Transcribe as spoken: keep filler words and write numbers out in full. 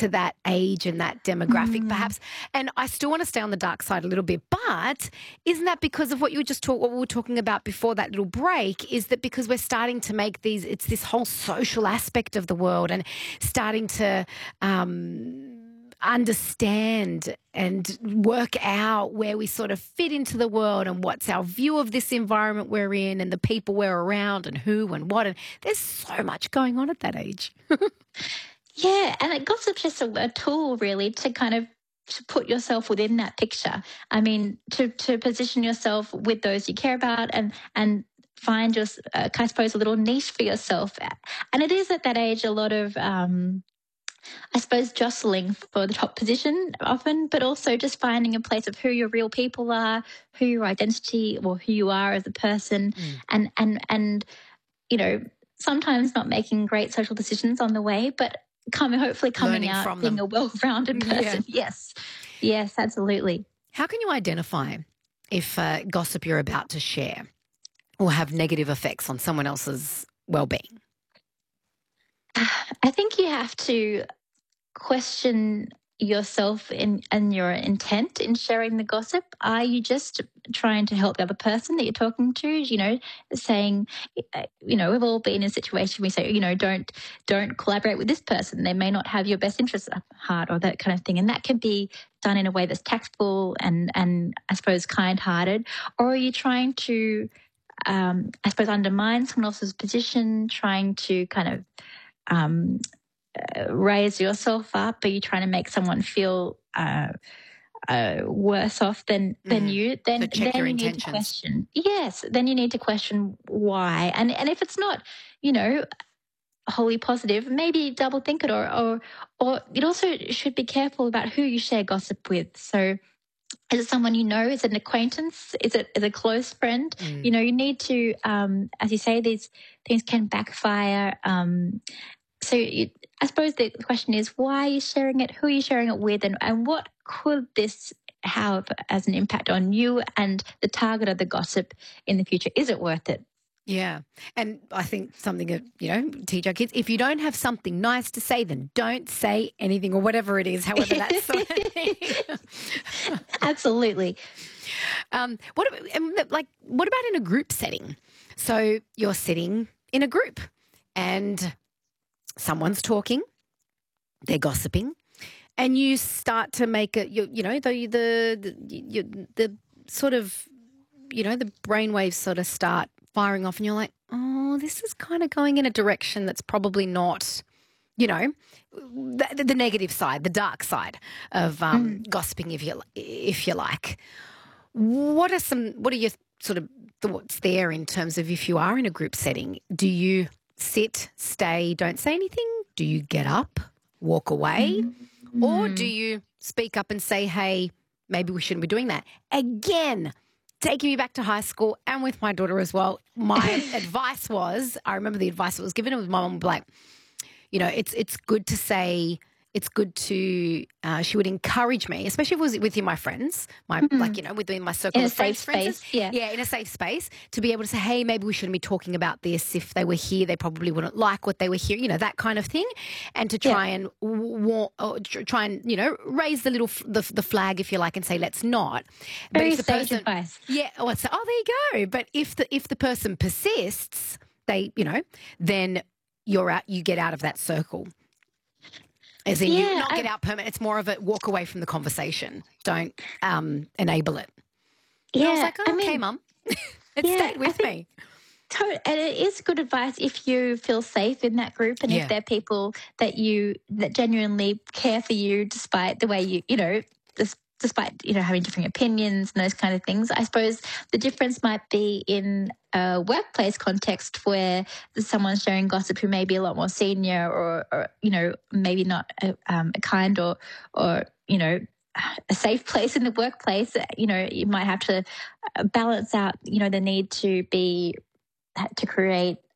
to that age and that demographic, mm. perhaps. And I still want to stay on the dark side a little bit, but isn't that because of what you were just talk, what we were talking about before that little break? Is that because we're starting to make these? It's this whole social aspect of the world, and starting to um, understand and work out where we sort of fit into the world, and what's our view of this environment we're in, and the people we're around, and who and what. And there's so much going on at that age. Yeah, and it gossip's just a, a tool really to kind of to put yourself within that picture. I mean, to to position yourself with those you care about, and and find your, uh, I suppose, a little niche for yourself. And it is at that age a lot of, um, I suppose, jostling for the top position often, but also just finding a place of who your real people are, who your identity or who you are as a person, mm. and and and you know, sometimes not making great social decisions on the way, but coming, hopefully coming Learning out from being them. a well-rounded person. Yeah. Yes. Yes, absolutely. How can you identify if uh, gossip you're about to share will have negative effects on someone else's well-being? I think you have to question yourself in, and your intent in sharing the gossip. Are you just trying to help the other person that you're talking to? You know, saying, you know, we've all been in a situation we say, you know, don't don't collaborate with this person. They may not have your best interests at heart, or that kind of thing. And that can be done in a way that's tactful and, and I suppose, kind-hearted. Or are you trying to, um, I suppose, undermine someone else's position, trying to kind of um, Uh, raise yourself up? Are you trying to make someone feel uh, uh, worse off than than mm. you? Then, so check then your you intentions. need to question. Yes, then you need to question why. And and if it's not, you know, wholly positive, maybe double think it, or or or it also should be careful about who you share gossip with. So, is it someone you know? Is it an acquaintance? Is it is a close friend? Mm. You know, you need to, um, as you say, these things can backfire. Um, so you, I suppose the question is, why are you sharing it? Who are you sharing it with? And, and what could this have as an impact on you and the target of the gossip in the future? Is it worth it? Yeah. And I think something that, you know, teach our kids, if you don't have something nice to say, then don't say anything, or whatever it is, however that's sort of thing. Absolutely. Um, what, like, what about in a group setting? So you're sitting in a group and someone's talking, they're gossiping, and you start to make it, you, you know, the, the, the, you, the sort of, you know, the brainwaves sort of start firing off, and you're like, oh, this is kind of going in a direction that's probably not, you know, the, the negative side, the dark side of um, mm. gossiping, if you if you like. What are some, what are your sort of thoughts there in terms of if you are in a group setting? Do you sit, stay, don't say anything? Do you get up, walk away? Mm. Or do you speak up and say, hey, maybe we shouldn't be doing that? Again, taking me back to high school, and with my daughter as well, my advice was, I remember the advice that was given, it was my mum would be like, you know, it's it's good to say, it's good to, uh, she would encourage me, especially if it was with my friends, my mm-hmm. like, you know, within my circle in of a friends, safe for instance. space, yeah. Yeah, in a safe space, to be able to say, hey, maybe we shouldn't be talking about this. If they were here, they probably wouldn't like what they were hearing, you know, that kind of thing. And to try yeah. and w- w- try and, you know, raise the little, f- the, the flag, if you like, and say, let's not. Very but if the sage person, advice. Yeah, oh, it's, oh, there you go. But if the, if the person persists, they, you know, then you're out, you get out of that circle. As in, yeah, you not get I, out permanent. It's more of a walk away from the conversation. Don't um, enable it. And yeah, I was like, oh, I okay, mean, Mum. It yeah, stayed with me. To- and it is good advice if you feel safe in that group, and yeah. if they're people that you that genuinely care for you, despite the way you, you know, this, despite you know having different opinions and those kind of things. I suppose the difference might be in a workplace context where someone's sharing gossip who may be a lot more senior, or, or you know, maybe not a, um, a kind or or you know, a safe place in the workplace. You know, you might have to balance out, you know, the need to be to create